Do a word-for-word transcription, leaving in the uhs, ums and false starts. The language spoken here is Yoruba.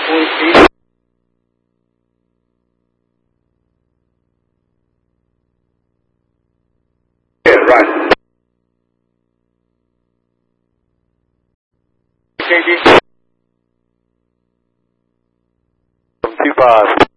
point eight. Yeah, right. Changing. From two five.